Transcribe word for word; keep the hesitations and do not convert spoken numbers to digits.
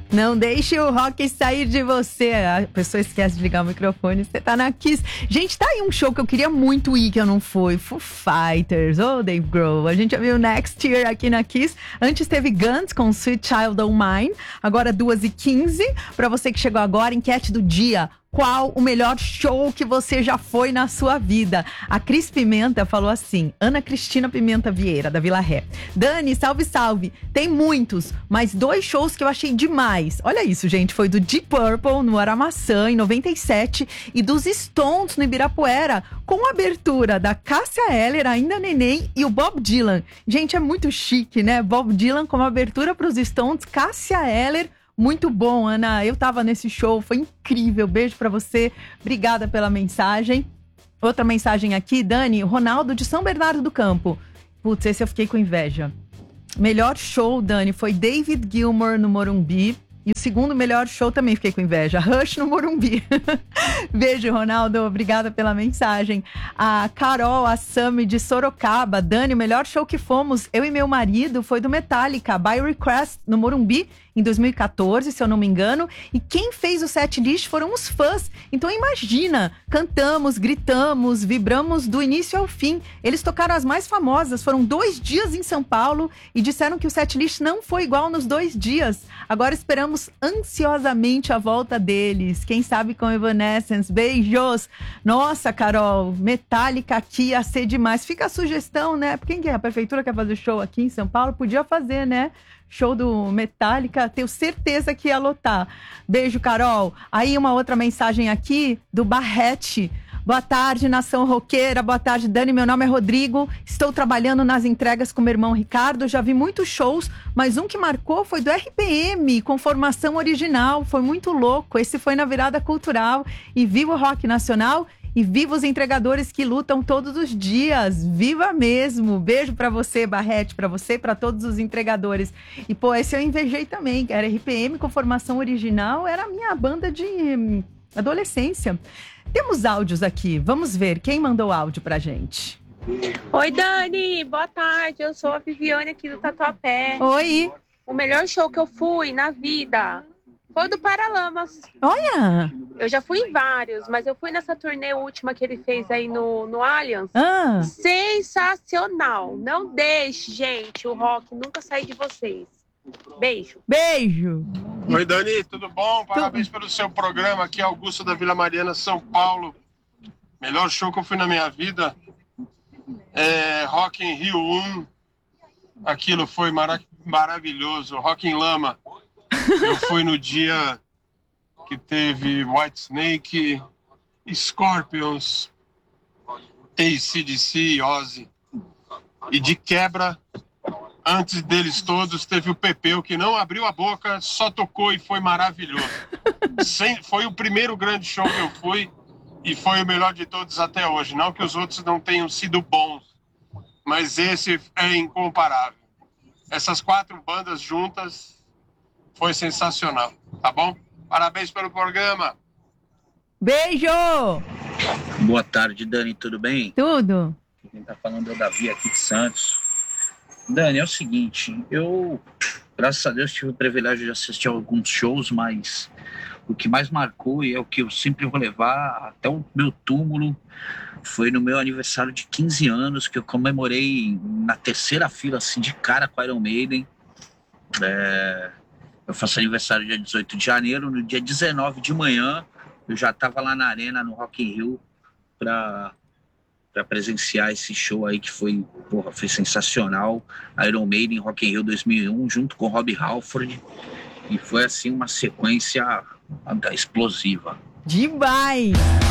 Não deixe o rock sair de você. A pessoa esquece de ligar o microfone, você tá na Kiss. Gente, tá aí um show que eu queria muito ir, que eu não fui. Foo Fighters, oh, Dave Grohl. A gente já viu Next Year aqui na Kiss. Antes teve Guns com Sweet Child O' Mine. Agora duas e quinze. Pra você que chegou agora, enquete do dia. Qual o melhor show que você já foi na sua vida? A Cris Pimenta falou assim: Ana Cristina Pimenta Vieira, da Vila Ré. Dani, salve, salve. Tem muitos, mas dois shows que eu achei demais. Olha isso, gente. Foi do Deep Purple, no Aramaçã, em noventa e sete, e dos Stones, no Ibirapuera, com a abertura da Cássia Eller, ainda neném, e o Bob Dylan. Gente, é muito chique, né? Bob Dylan como abertura para os Stones, Cássia Eller. Muito bom, Ana. Eu tava nesse show, foi incrível. Beijo pra você. Obrigada pela mensagem. Outra mensagem aqui, Dani, Ronaldo de São Bernardo do Campo. Putz, esse eu fiquei com inveja. Melhor show, Dani, foi David Gilmour no Morumbi. E o segundo melhor show também fiquei com inveja. Rush no Morumbi. Beijo, Ronaldo. Obrigada pela mensagem. A Carol Assami de Sorocaba. Dani, o melhor show que fomos, eu e meu marido, foi do Metallica, By Request, no Morumbi, em dois mil e catorze, se eu não me engano. E quem fez o setlist foram os fãs. Então imagina, cantamos, gritamos, vibramos do início ao fim. Eles tocaram as mais famosas. Foram dois dias em São Paulo e disseram que o setlist não foi igual nos dois dias. Agora esperamos ansiosamente a volta deles. Quem sabe com Evanescence. Beijos. Nossa, Carol, Metallica aqui ia ser demais. Fica a sugestão, né? Quem que é? A prefeitura quer fazer show aqui em São Paulo? Podia fazer, né? Show do Metallica, tenho certeza que ia lotar. Beijo, Carol. Aí uma outra mensagem aqui do Barrete. Boa tarde, nação roqueira. Boa tarde, Dani. Meu nome é Rodrigo. Estou trabalhando nas entregas com meu irmão Ricardo. Já vi muitos shows, mas um que marcou foi do R P M, com formação original. Foi muito louco. Esse foi na virada cultural. E viva o rock nacional. E viva os entregadores que lutam todos os dias. Viva mesmo. Beijo pra você, Barrete, pra você e pra todos os entregadores. E, pô, esse eu invejei também. Era R P M com formação original. Era a minha banda de hum, adolescência. Temos áudios aqui. Vamos ver quem mandou áudio pra gente. Oi, Dani. Boa tarde. Eu sou a Viviane aqui do Tatuapé. Oi. O melhor show que eu fui na vida foi do Paralamas. Olha! Eu já fui em vários, mas eu fui nessa turnê última que ele fez aí no, no Allianz. Ah. Sensacional! Não deixe, gente, o rock nunca sair de vocês. Beijo. Beijo. Oi, Dani, tudo bom? Parabéns pelo seu programa. Aqui é Augusto da Vila Mariana, São Paulo. Melhor show que eu fui na minha vida é Rock in Rio um. Aquilo foi mara- maravilhoso. Rock in Lama. Eu fui no dia que teve Whitesnake, Scorpions, A C D C, Ozzy. E de quebra, antes deles todos, teve o Pepeu, que não abriu a boca, só tocou e foi maravilhoso. Sem, foi o primeiro grande show que eu fui e foi o melhor de todos até hoje. Não que os outros não tenham sido bons, mas esse é incomparável. Essas quatro bandas juntas foi sensacional, tá bom? Parabéns pelo programa. Beijo! Boa tarde, Dani, tudo bem? Tudo. Quem tá falando é o Davi aqui de Santos. Dani, é o seguinte, eu, graças a Deus, tive o privilégio de assistir a alguns shows, mas o que mais marcou e é o que eu sempre vou levar até o meu túmulo foi no meu aniversário de quinze anos, que eu comemorei na terceira fila, assim, de cara com Iron Maiden. É, eu faço aniversário dia dezoito de janeiro, no dia dezenove de manhã, eu já estava lá na arena, no Rock in Rio, para para presenciar esse show aí que foi, porra, foi sensacional. Iron Maiden, Rock in Rio dois mil e um, junto com Rob Halford. E foi, assim, uma sequência explosiva. Demais!